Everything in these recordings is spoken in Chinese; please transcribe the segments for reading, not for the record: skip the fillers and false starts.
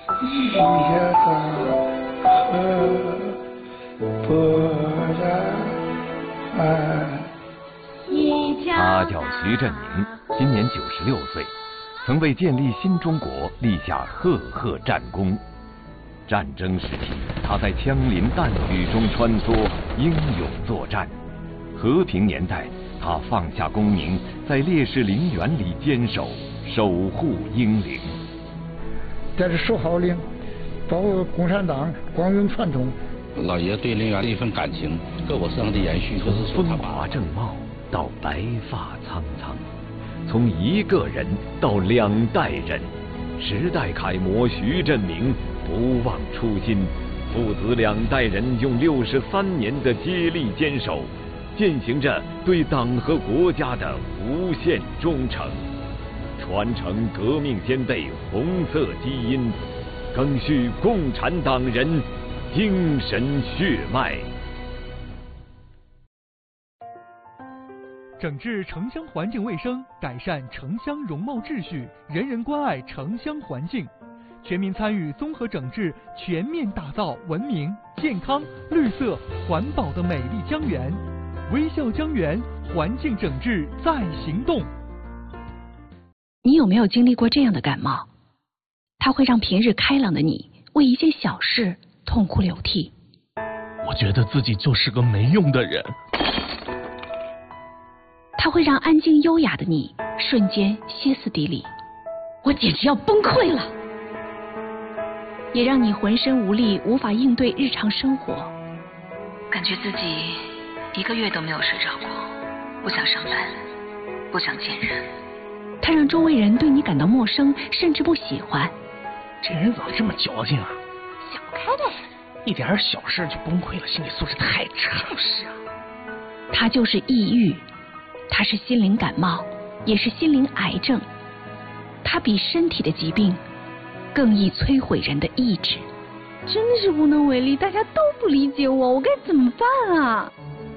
一个河不染还。 他叫徐振宁，今年96岁，曾为建立新中国立下赫赫战功。战争时期，他在枪林弹雨中穿梭，英勇作战；和平年代，他放下功名，在烈士陵园里坚守，守护英灵。 这是守号令，保护共产党光荣传统。 老爷对陵园的一份感情，搁我身上的延续，就是说风华正茂到白发苍苍，从一个人到2代人，时代楷模徐振宁不忘初心，父子2代人用63年的接力坚守，践行着对党和国家的无限忠诚，传承革命先辈红色基因，赓续共产党人精神血脉。 整治城乡环境卫生，改善城乡容貌秩序，人人关爱城乡环境，全民参与综合整治，全面打造文明、健康、绿色、环保的美丽江源。微笑江源，环境整治在行动。 你有没有经历过这样的感冒？它会让平日开朗的你为一件小事痛哭流涕。 我觉得自己就是个没用的人。 它会让安静优雅的你瞬间歇斯底里，我简直要崩溃了。也让你浑身无力，无法应对日常生活， 感觉自己1个月都没有睡着过，不想上班，不想见人。 它让周围人对你感到陌生，甚至不喜欢。 这人怎么这么矫情啊？ 想不开呗， 一点小事就崩溃了，心理素质太差。 就是啊， 它就是抑郁，它是心灵感冒，也是心灵癌症。它比身体的疾病更易摧毁人的意志。 真的是无能为力，大家都不理解我该怎么办啊？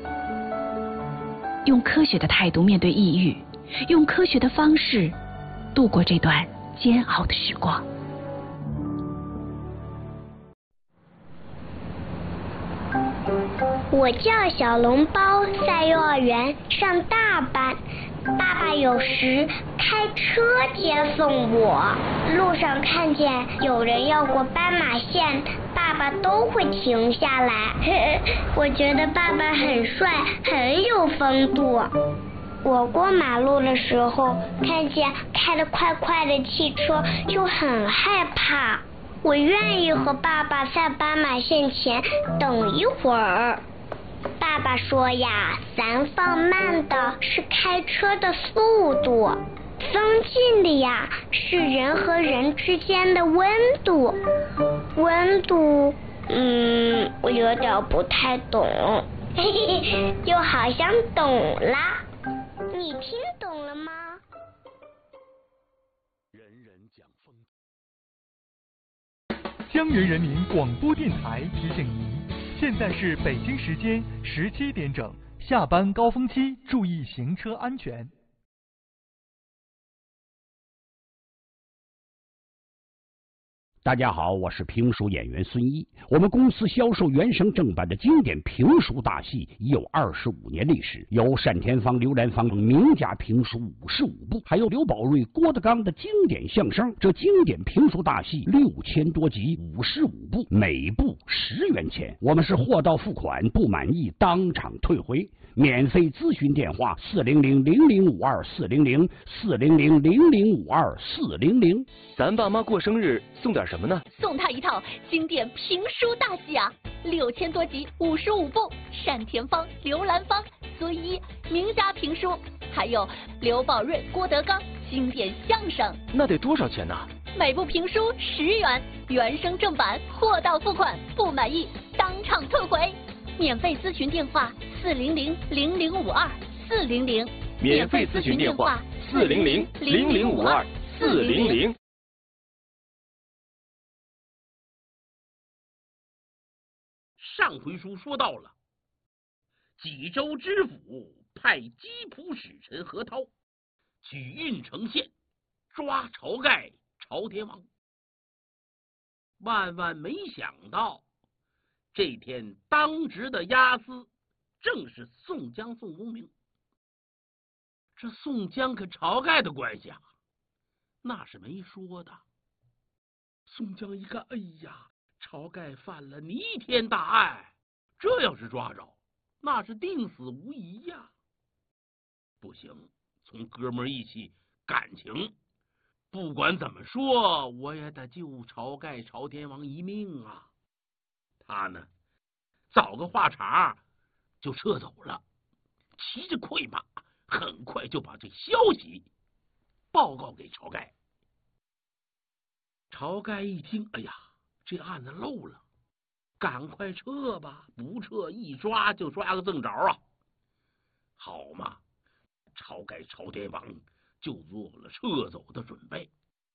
用科学的态度面对抑郁，用科学的方式度过这段煎熬的时光。 我叫小笼包，在幼儿园上大班。爸爸有时开车接送我，路上看见有人要过斑马线，爸爸都会停下来。我觉得爸爸很帅，很有风度。我过马路的时候，看见开得快快的汽车，就很害怕。我愿意和爸爸在斑马线前等一会儿。爸爸说呀，咱放慢的是开车的速度，增进的呀是人和人之间的温度。温度，我有点不太懂，又好像懂啦。你听懂了吗？ 人人讲风。 江源人民广播电台提醒您，现在是北京时间17点整，下班高峰期，注意行车安全。 大家好，我是评书演员孙一。我们公司销售原声正版的经典评书大戏已有25年历史，有单田芳、刘兰芳名家评书55部，还有刘宝瑞、郭德纲的经典相声。这经典评书大戏6000多集，55部，每部10元钱。我们是货到付款，不满意当场退回。免费咨询电话400-0052-400，400-0052-400。 咱爸妈过生日送点什么呢？ 送他一套经典评书大戏啊，6000多集，55部，单田芳、刘兰芳、孙一名家评书，还有刘宝瑞、郭德纲经典相声。 那得多少钱呢？ 每部评书10元，原声正版，货到付款，不满意当场退回。免费咨询电话400-0052-400， 免费咨询电话400-0052-400。 上回书说到了，济州知府派吉普使臣何涛去郓城县抓晁盖朝天王。 万万没想到，这天当值的押司正是宋江宋公明。这宋江跟晁盖的关系啊，那是没说的。宋江一看，哎呀，晁盖犯了弥天大案，这要是抓着，那是定死无疑呀。不行，从哥们义气感情，不管怎么说，我也得救晁盖晁天王一命啊。他呢，找个话茬就撤走了，骑着快马，很快就把这消息报告给晁盖。晁盖一听，哎呀，这案子漏了，赶快撤吧，不撤一抓就抓个正着啊！好嘛，晁盖晁天王就做了撤走的准备。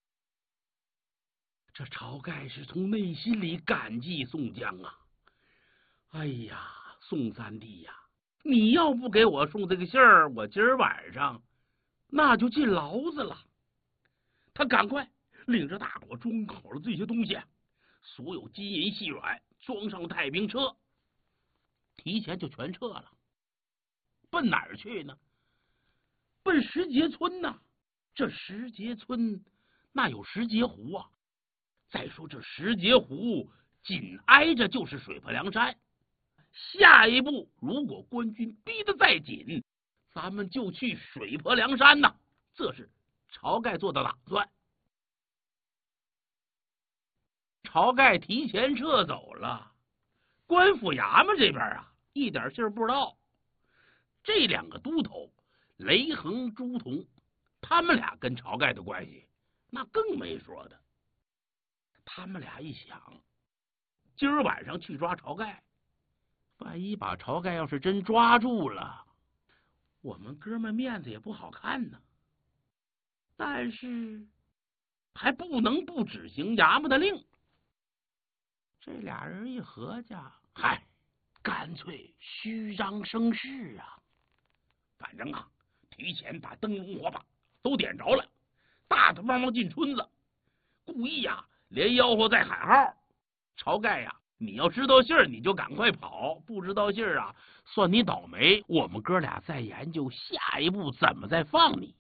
这晁盖是从内心里感激宋江啊！哎呀，宋三弟呀，你要不给我送这个信儿，我今儿晚上那就进牢子了。他赶快领着大伙装好了这些东西，所有金银细软装上太平车，提前就全撤了。奔哪儿去呢？奔石碣村呐。这石碣村那有石碣湖啊。再说这石碣湖紧挨着就是水泊梁山，下一步如果官军逼得再紧，咱们就去水泊梁山呐。这是晁盖做的打算。晁盖提前撤走了，官府衙门这边啊，一点信儿不知道。这两个都头雷横、朱仝，他们俩跟晁盖的关系那更没说的。他们俩一想，今儿晚上去抓晁盖，万一把晁盖要是真抓住了，我们哥们面子也不好看呢。但是还不能不执行衙门的令。这俩人一合计，嗨，干脆虚张声势啊！反正啊，提前把灯笼火把都点着了，大大方方进村子，故意呀，连吆喝带喊号。晁盖呀，你要知道信儿，你就赶快跑；不知道信儿啊，算你倒霉。我们哥俩再研究下一步怎么再放你。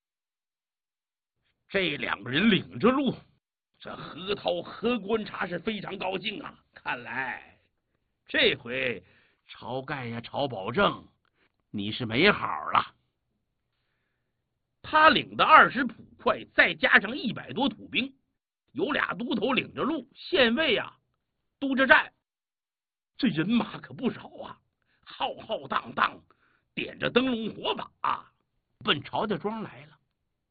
这两个人领着路，这何涛、何观察是非常高兴啊！看来这回晁盖呀，晁保正，你是没好了。他领的20捕快，再加上100多土兵，有俩都头领着路，县尉啊督着站，这人马可不少啊！浩浩荡荡，点着灯笼火把，奔晁家庄来了。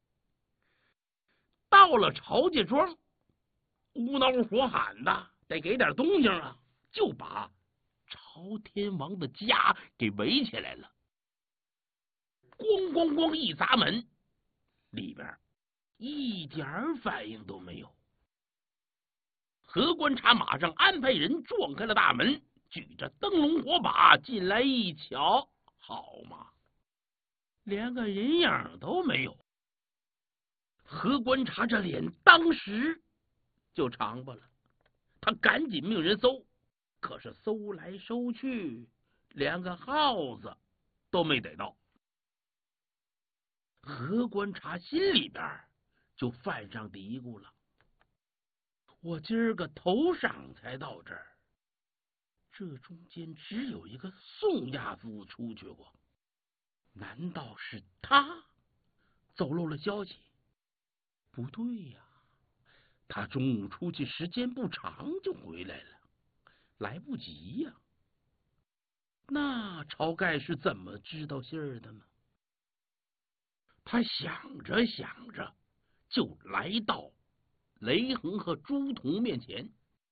到了晁家庄，乌囔火喊的，得给点动静啊，就把晁天王的家给围起来了。咣咣咣一砸门，里边一点反应都没有。何观察马上安排人撞开了大门，举着灯笼火把进来一瞧，好嘛，连个人影都没有。何观察这脸当时就长巴了，他赶紧命人搜，可是搜来搜去，连个耗子都没逮到。何观察心里边就犯上嘀咕了，我今儿个头晌才到这儿，这中间只有一个宋押司出去过，难道是他走漏了消息？不对呀，他中午出去时间不长就回来了，来不及呀。那晁盖是怎么知道信儿的呢？他想着想着，就来到雷横和朱仝面前。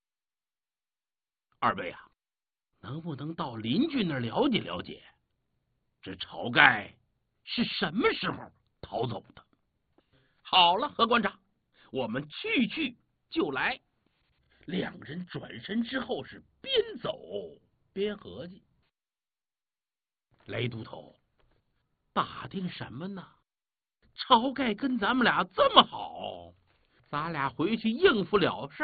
二位啊，能不能到邻居那儿了解了解，这晁盖是什么时候逃走的？好了，何观察，我们去就来。两人转身之后是边走边合计。雷都头，打听什么呢？晁盖跟咱们俩这么好，咱俩回去应付了事